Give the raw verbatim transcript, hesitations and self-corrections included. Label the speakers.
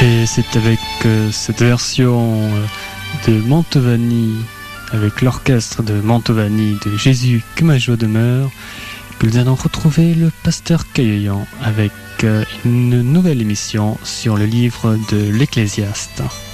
Speaker 1: Et c'est avec euh, cette version euh, de Mantovani, avec l'orchestre de Mantovani de Jésus que ma joie demeure, que nous allons retrouver le pasteur Caillan avec euh, une nouvelle émission sur le livre de l'Ecclésiaste.